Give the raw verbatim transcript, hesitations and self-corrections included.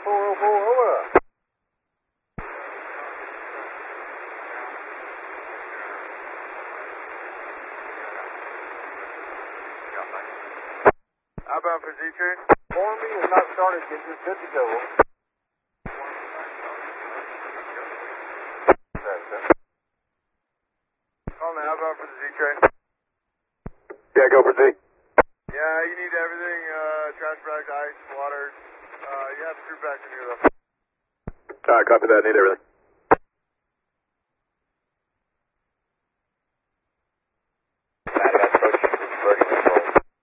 oh, oh, oh, Outbound for Z-Train. Forming is not started, it's just good to go. Calling the outbound for the Z-Train. Yeah, go for Z. Yeah, you need everything, uh, trash bags, ice, water. Uh, you have to crew back in here though. Alright, copy that, need everything.